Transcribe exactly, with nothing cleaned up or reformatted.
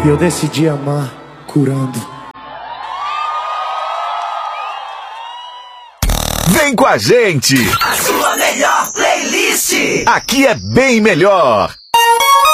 E eu decidi amar curando. Vem com a gente! A sua melhor playlist! Aqui é bem melhor!